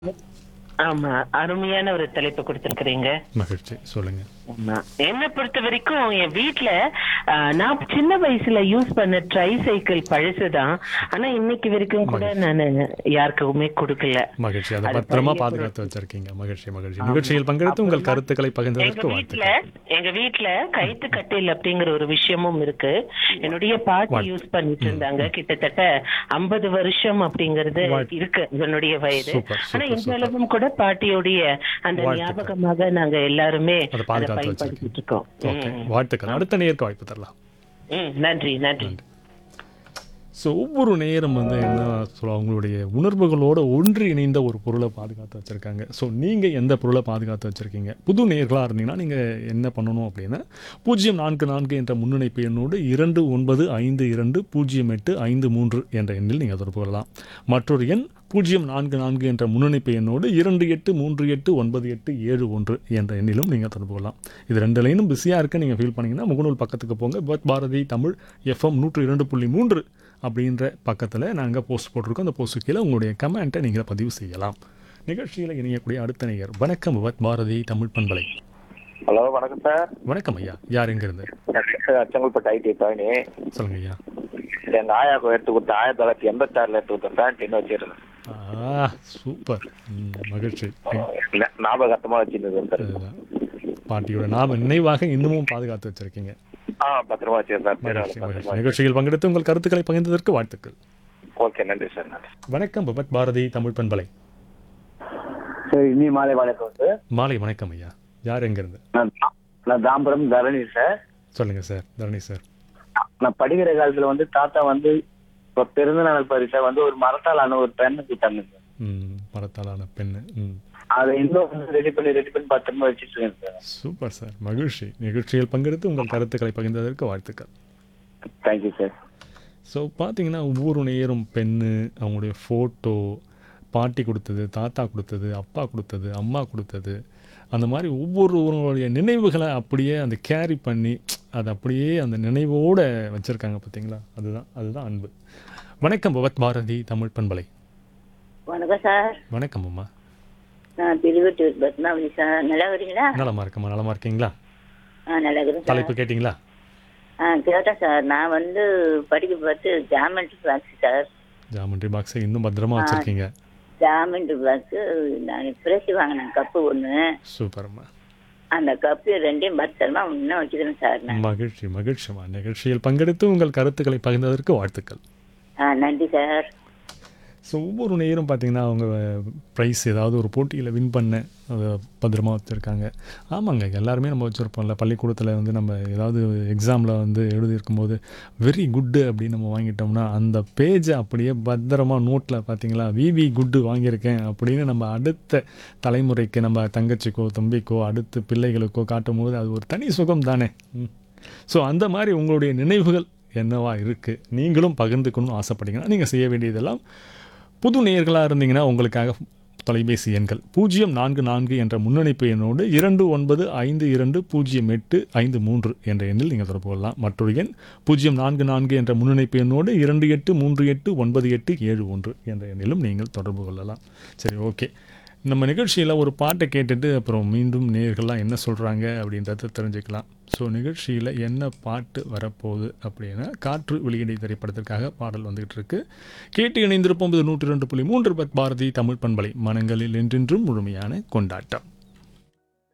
ஆமா. அருமையான ஒரு தலைப்பு குடுத்திருக்கிறீங்க. மகிழ்ச்சி. சொல்லுங்க. ஆமா. என்ன பொறுத்த வரைக்கும் என் வீட்ல நான் சின்ன வயசுல யூஸ் பண்ண ட்ரை சைக்கிள் பழசுதான். ஆனா இன்னைக்கு வரைக்கும் கூட மகிழ்ச்சி. நானு யாருக்குமே குடுக்கல. மகிழ்ச்சி. அத அது பத்திரமா பழைய பொருள். பாதுகாத்து வச்சிருக்கீங்க. மகிழ்ச்சி, மகிழ்ச்சி. ஆமா. நிகழ்ச்சியில் பங்கெடுத்து உங்கள் அப்புறமா கருத்துக்களை எங்க பகிர்ந்ததற்கு வீட்ல வாழ்த்துக்கள். எங்க வீட்ல கயித்து கட்டில் அப்படிங்கிற ஒரு விஷயமும் இருக்கு. என்னுடைய பாட்டி வாழ்த்து. யூஸ் பண்ணிட்டு ம், இருந்தாங்க. ம். கிட்டத்தட்ட 50 வருஷம் அப்படிங்கிறது வாழ்த்து. இருக்கு என்னுடைய வயது. சூப்பர், ஆனா சூப்பர், சூப்பர். இன்றளவும் கூட பாட்டியுடைய அந்த வாழ்த்துக்கள். ஞாபகமாக நாங்க எல்லாருமே அத அதை பாதுகாத்து பயன்படுத்திட்டு வச்சிருக்கீங்க. இருக்கோம். ஓகே. ம். வாழ்த்துக்கள். ஆமா. அடுத்த நேயருக்கு வாய்ப்பு தரலாம். நன்றி நன்றி. நன்றி. ஸோ ஒவ்வொரு நேரம் என்ன சொல்ல அவங்களுடைய உணர்வுகளோடு ஒன்றி இணைந்த ஒரு பொருளை பாதுகாத்து வச்சுருக்காங்க. ஸோ நீங்கள் எந்த பொருளை பாதுகாத்து வச்சுருக்கீங்க? புது நேயர்களாக இருந்தீங்கன்னா நீங்கள் என்ன பண்ணணும் அப்படின்னா 044 என்ற முன்னிணைப்பு எண்ணோடு 29520853 என்ற எண்ணில் நீங்கள் தொடர்பு கொள்ளலாம். மற்றொரு எண் 044 என்ற முன்னிணைப்பு எண்ணோடு 28389871 என்ற எண்ணிலும் நீங்கள் தொடர்பு கொள்ளலாம். இது ரெண்டு லைனும் பிஸியாக இருக்க நீங்கள் ஃபீல் பண்ணிங்கன்னா முகநூல் பக்கத்துக்கு போங்க. பாரதி தமிழ் FM 102.3 அப்படின்ற பக்கத்தில் நாங்கள் போஸ்ட் போட்டிருக்கோம். அந்த போஸ்ட்டு கீழே உங்களுடைய கமெண்ட்டை நீங்கள் பதிவு செய்யலாம். நிகழ்ச்சியில் இணையக்கூடிய அடுத்த நேயர். வணக்கம் பாரதி தமிழ் பண்பலை. ஹலோ, வணக்கம் சார். வணக்கம் ஐயா. யார் எங்கேருந்து? அச்சங்கல்பட்டு ஐடி பழனி. சொல்லுங்க ஐயா. எங்கள் ஆயாவுக்கு எடுத்து கொடுத்த 1986 எடுத்து கொடுத்த பேண்ட் இன்னும் வச்சிருந்தேன். சூப்பர். மகிழ்ச்சி. ஞாபகத்தமாக வச்சிருந்தது சார். அதுதான். பாட்டியோட நினைவாக இன்னமும் பாதுகாத்து வச்சிருக்கீங்க. பத்திரமா வச்சிருந்தேன் மகிழ்ச்சி, சார். மகிழ்ச்சி. நிகழ்ச்சியில் பங்கெடுத்து உங்கள் கருத்துக்களை பகிர்ந்ததற்கு வாழ்த்துக்கள். ஓகே, நன்றி சார். நன்றி. வணக்கம் பாரதி தமிழ் பண்பலை. சார், இனி மாலை வணக்கம் சார். மாலை வணக்கம் ஐயா. யார் எங்கேருந்து? நான் தாம்பரம் தரணி சார். சொல்லுங்க சார். தரணி சார். நான் படிக்கிற காலத்துல தாத்தா இப்போ பிறந்த நாள் பரிசா ஒரு மரத்தாலான ஒரு பெண்ணு கொடுத்தாங்க சார். மரத்தாலான பெண்ணு. அதை இன்னும் ரெடி பண்ணி பத்திரமா வச்சுட்டு இருக்கேன் சார். Super sir. மகிழ்ச்சி. நிகழ்ச்சியில் பங்கெடுத்து உங்கள் கருத்துக்களை பகிர்ந்ததற்கு வாழ்த்துக்கள். Thank you sir. ஸோ பார்த்தீங்கன்னா ஒவ்வொரு நேரம் பெண்ணு, அவங்களுடைய ஃபோட்டோ, பாட்டி கொடுத்தது, தாத்தா கொடுத்தது, அப்பா கொடுத்தது, அம்மா கொடுத்தது, அந்த மாதிரி ஒவ்வொருவருடைய நினைவுகளை அப்படியே அந்த கேரி பண்ணி அதை அப்படியே அந்த நினைவோடு வச்சுருக்காங்க பார்த்தீங்களா? அதுதான் அன்பு. வணக்கம் பாரதி தமிழ் பண்பலை. வணக்கம் சார். வணக்கம் அம்மா. நான் திருவட்டூர் பத்மாவதி சார். நல்லா இருக்கீங்களா? நலமா இருக்கம்மா. நலமா இருக்கீங்களா? நல்லா இருக்கிறேன் சார். தலைப்பு கேட்டிங்களா? கேட்டேன் சார். நான் படிக்க பார்த்து ஜாமெண்ட்ரி பாக்ஸ் சார். ஜாமெண்ட்ரி பாக்ஸை இன்னும் பத்திரமா வச்சுருக்கீங்க. ஜாமெண்ட்ரி பாக்ஸ் நான் ஃப்ரெஷ் வாங்கினேன். கப்பு ஒன்று. சூப்பர்மா. அந்த கப்பு ரெண்டையும் பத்திரமா இன்னும் வச்சுக்கிறேன் சார். நான் மகிழ்ச்சி, மகிழ்ச்சிமா. நிகழ்ச்சியில் பங்கெடுத்து உங்கள் கருத்துக்களை பகிர்ந்ததற்கு வாழ்த்துக்கள். நன்றி சார். ஸோ ஒவ்வொரு நேரம் பார்த்திங்கன்னா அவங்க ப்ரைஸ் ஏதாவது ஒரு போட்டியில் வின் பண்ண அதை பத்திரமா வச்சுருக்காங்க. ஆமாங்க, எல்லாருமே நம்ம வச்சுருப்போம்ல. பள்ளிக்கூடத்தில் நம்ம ஏதாவது எக்ஸாமில் எழுதியிருக்கும்போது வெரி குட்டு அப்படின்னு நம்ம வாங்கிட்டோம்னா அந்த பேஜை அப்படியே பத்திரமா நோட்டில் பார்த்திங்களா விவி குட்டு வாங்கியிருக்கேன் அப்படின்னு நம்ம அடுத்த தலைமுறைக்கு நம்ம தங்கச்சிக்கோ தம்பிக்கோ அடுத்த பிள்ளைகளுக்கோ காட்டும் போது அது ஒரு தனி சுகம் தானே. ஸோ அந்த மாதிரி உங்களுடைய நினைவுகள் என்னவா இருக்குது, நீங்களும் பகிர்ந்துக்கணும்னு ஆசைப்பட்டீங்கன்னா நீங்கள் செய்ய வேண்டியதெல்லாம், புது நேயர்களாக இருந்தீங்கன்னா உங்களுக்காக தொலைபேசி எண்கள் 044 என்ற முன்னணிப்பு எண்ணோடு 29520853 என்ற எண்ணில் நீங்கள் தொடர்பு கொள்ளலாம். மற்றொரு எண் 044 என்ற முன்னணிப்பு எண்ணோடு 28389871 என்ற எண்ணிலும் நீங்கள் தொடர்பு கொள்ளலாம். சரி, ஓகே. நம்ம நிகழ்ச்சியில் ஒரு பாட்டை கேட்டுட்டு அப்புறம் மீண்டும் நேயர்கள்லாம் என்ன சொல்கிறாங்க அப்படின்றத தெரிஞ்சுக்கலாம். ஸோ நிகழ்ச்சியில் என்ன பாட்டு வரப்போகுது அப்படின்னா காற்று வெளியீடை திரைப்படத்திற்காக பாடல் வந்துகிட்டு இருக்கு. கேட்டு இணைந்திருப்போம். 102.3 பாரதி தமிழ் பண்பலை. மனங்களில் என்றென்றும் முழுமையான கொண்டாட்டம்.